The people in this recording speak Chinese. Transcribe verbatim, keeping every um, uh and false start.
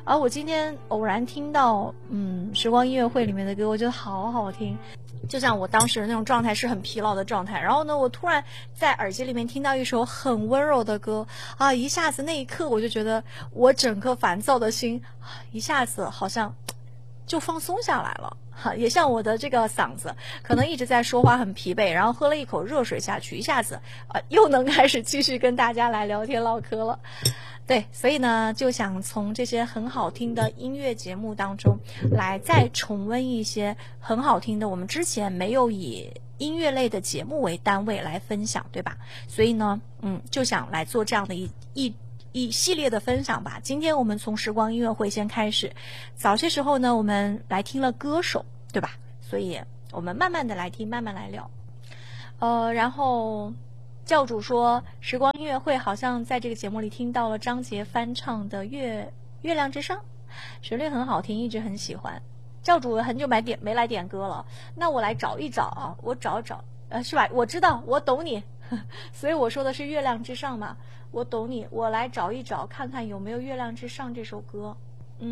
而我今天偶然听到嗯时光音乐会里面的歌，我觉得好好听，就像我当时的那种状态是很疲劳的状态，然后呢我突然在耳机里面听到一首很温柔的歌啊，一下子那一刻我就觉得我整个烦躁的心一下子好像就放松下来了。也像我的这个嗓子可能一直在说话很疲惫，然后喝了一口热水下去，一下子呃又能开始继续跟大家来聊天唠嗑了。对，所以呢就想从这些很好听的音乐节目当中来再重温一些很好听的我们之前没有以音乐类的节目为单位来分享，对吧？所以呢嗯就想来做这样的一一一系列的分享吧。今天我们从时光音乐会先开始，早些时候呢我们来听了歌手，对吧？所以我们慢慢的来听，慢慢来聊。呃然后教主说时光音乐会好像在这个节目里听到了张杰翻唱的月月亮之上，旋律很好听，一直很喜欢。教主很久没点没来点歌了，那我来找一找啊，我找找呃是吧？我知道，我懂你，所以我说的是月亮之上嘛，我懂你，我来找一找看看有没有月亮之上这首歌。